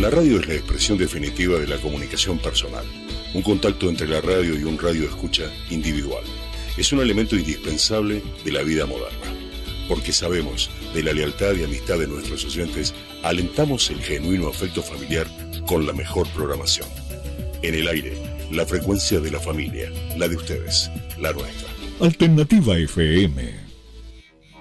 La radio es la expresión definitiva de la comunicación personal, un contacto entre la radio y un radio escucha individual. Es un elemento indispensable de la vida moderna, porque sabemos de la lealtad y amistad de nuestros oyentes, alentamos el genuino afecto familiar con la mejor programación. En el aire, la frecuencia de la familia, la de ustedes, la nuestra. Alternativa FM.